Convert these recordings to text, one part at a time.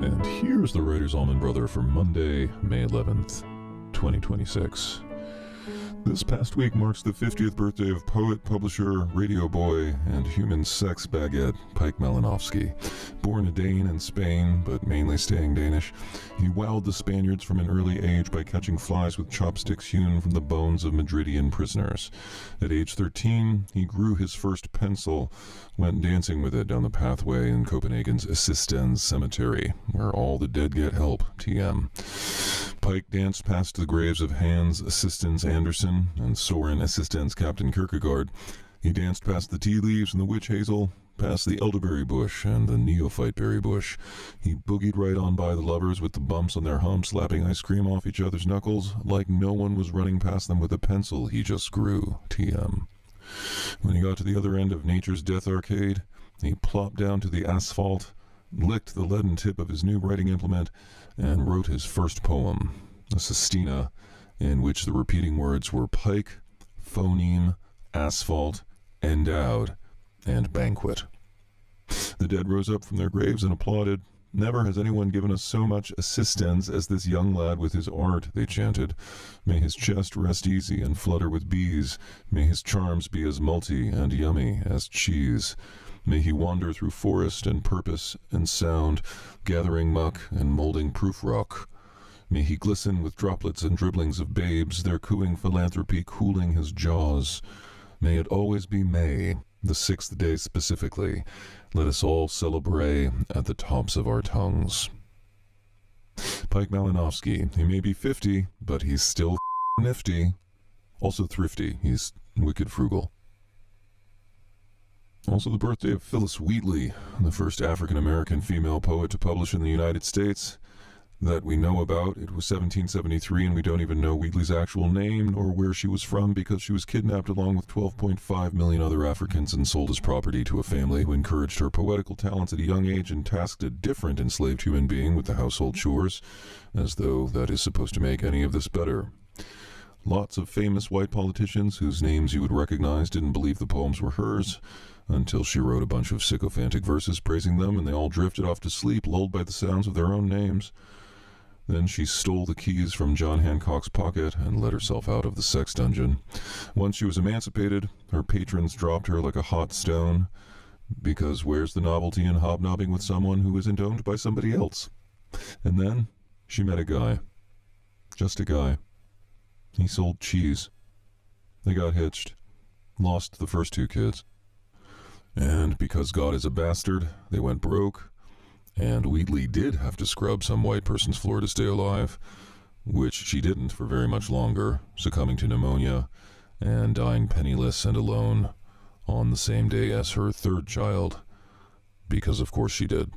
And here's the Writer's Almond Brother for Monday, May 11th, 2026. This past week marks the 50th birthday of poet, publisher, radio boy, and human sex baguette Pike Malinowski. Born a Dane in Spain, but mainly staying Danish, he wowed the Spaniards from an early age by catching flies with chopsticks hewn from the bones of Madridian prisoners. At age 13, he grew his first pencil, went dancing with it down the pathway in Copenhagen's Assistens Cemetery, where all the dead get help, TM. Pike danced past the graves of Hans Assistens Andersen and Soren Assistens Captain Kierkegaard. He danced past the tea leaves and the witch hazel, past the elderberry bush and the neophyte berry bush. He boogied right on by the lovers with the bumps on their humps, slapping ice cream off each other's knuckles, like no one was running past them with a pencil he just grew, TM. When he got to the other end of Nature's Death Arcade, he plopped down to the asphalt, licked the leaden tip of his new writing implement, and wrote his first poem, a sestina, in which the repeating words were pike, phoneme, asphalt, endowed, and banquet. The dead rose up from their graves and applauded. Never has anyone given us so much assistance as this young lad with his art, they chanted. May his chest rest easy and flutter with bees. May his charms be as multy and yummy as cheese. May he wander through forest and purpose and sound, gathering muck and molding proof rock. May he glisten with droplets and dribblings of babes, their cooing philanthropy cooling his jaws. May it always be May, the 6th day specifically. Let us all celebrate at the tops of our tongues. Pike Malinowski, he may be 50, but he's still nifty. Also thrifty, he's wicked frugal. Also the birthday of Phyllis Wheatley, the first African-American female poet to publish in the United States that we know about. It was 1773, and we don't even know Wheatley's actual name nor where she was from because she was kidnapped along with 12.5 million other Africans and sold as property to a family who encouraged her poetical talents at a young age and tasked a different enslaved human being with the household chores, as though that is supposed to make any of this better. Lots of famous white politicians whose names you would recognize didn't believe the poems were hers, until she wrote a bunch of sycophantic verses praising them, and they all drifted off to sleep, lulled by the sounds of their own names. Then she stole the keys from John Hancock's pocket and let herself out of the sex dungeon. Once she was emancipated, her patrons dropped her like a hot stone, because where's the novelty in hobnobbing with someone who isn't owned by somebody else? And then she met a guy. Just a guy. He sold cheese. They got hitched. Lost the first 2 kids. And because God is a bastard, they went broke. And Wheatley did have to scrub some white person's floor to stay alive, which she didn't for very much longer, succumbing to pneumonia and dying penniless and alone on the same day as her 3rd child, because of course she did.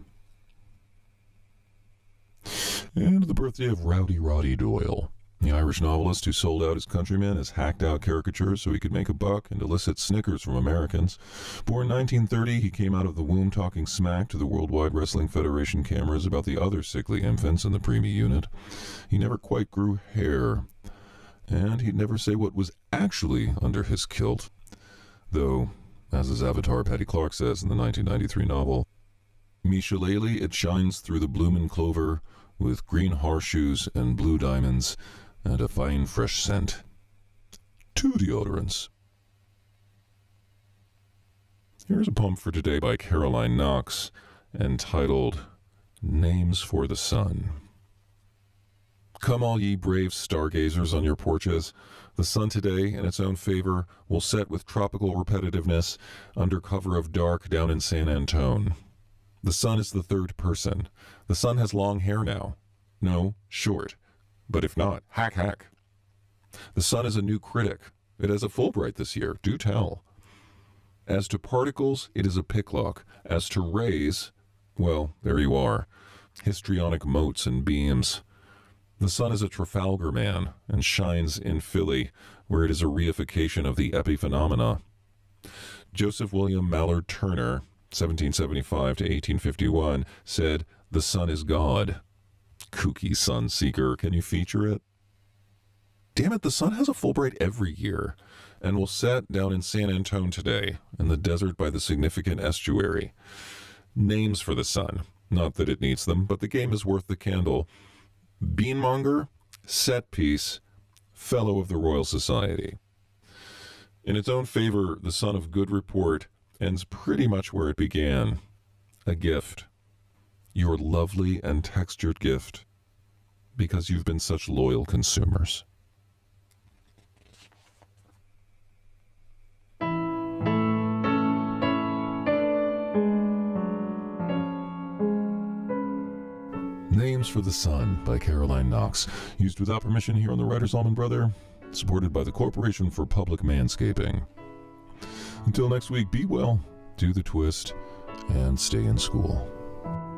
And the birthday of Rowdy Roddy Doyle, the Irish novelist who sold out his countrymen as hacked-out caricatures so he could make a buck and elicit snickers from Americans. Born 1930, he came out of the womb talking smack to the Worldwide Wrestling Federation cameras about the other sickly infants in the preemie unit. He never quite grew hair, and he'd never say what was actually under his kilt. Though, as his avatar Patty Clark says in the 1993 novel, "Me shillelagh, it shines through the bloomin' clover, with green horseshoes and blue diamonds, and a fine fresh scent. 2 deodorants." Here's a poem for today by Caroline Knox, entitled Names for the Sun. Come all ye brave stargazers on your porches. The sun today, in its own favor, will set with tropical repetitiveness under cover of dark down in San Antone. The sun is the 3rd person. The sun has long hair now. No, short. But if not, hack. The sun is a new critic. It has a Fulbright this year, do tell. As to particles, it is a picklock. As to rays, well, there you are. Histrionic motes and beams. The sun is a Trafalgar man and shines in Philly, where it is a reification of the epiphenomena. Joseph William Mallard Turner, 1775 to 1851, said, "The sun is God." Kooky sun seeker, can you feature it? Damn it, the sun has a Fulbright every year, and will set down in San Antone today, in the desert by the significant estuary. Names for the sun. Not that it needs them, but the game is worth the candle. Beanmonger, set piece, fellow of the Royal Society. In its own favor, the Son of Good Report ends pretty much where it began. A gift. Your lovely and textured gift. Because you've been such loyal consumers. Names for the Sun by Caroline Knox. Used without permission here on the Writer's Almond Brother. Supported by the Corporation for Public Manscaping. Until next week, be well, do the twist, and stay in school.